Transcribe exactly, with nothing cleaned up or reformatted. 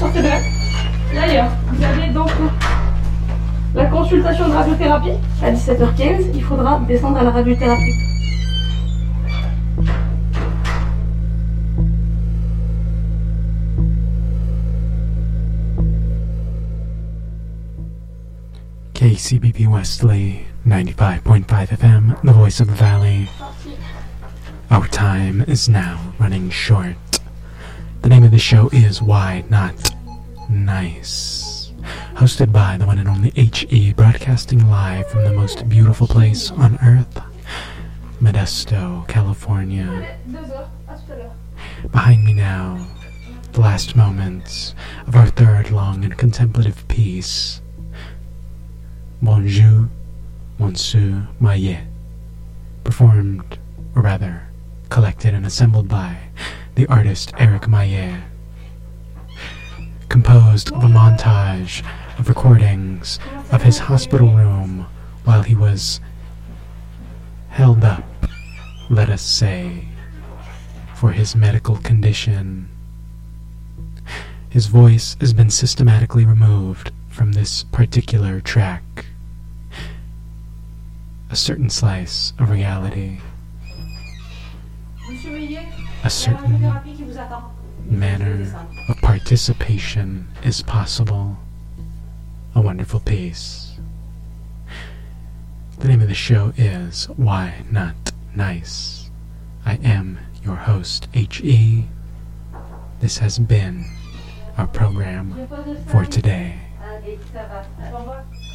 sortez de là. D'ailleurs, vous avez donc la consultation de radiothérapie à dix-sept heures quinze. Il faudra descendre à la radiothérapie. K C B P Wesley, ninety-five point five F M, the voice of the valley. Our time is now running short. The name of the show is Why Not Nice, hosted by the one and only H E, broadcasting live from the most beautiful place on earth, Modesto, California. Behind me now, the last moments of our third long and contemplative piece, Bonjour, Monsieur Maillet, performed, or rather, collected and assembled by the artist Eric Maillet, composed of a montage of recordings of his hospital room while he was held up, let us say, for his medical condition. His voice has been systematically removed from this particular track. A certain slice of reality, a certain manner of participation is possible. A wonderful piece. The name of the show is Why Not Nice. I am your host, H E. This has been our program for today.